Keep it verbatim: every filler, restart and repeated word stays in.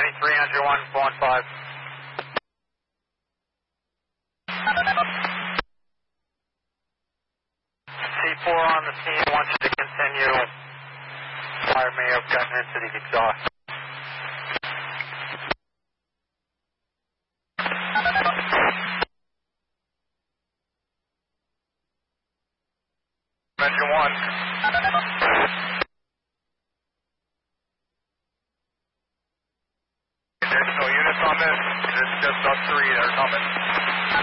twenty-three, engine one, one five. C four on the scene, wants you to continue. Fire may have gotten into the exhaust. Engine one. There's no units on this. It's just us three that are coming.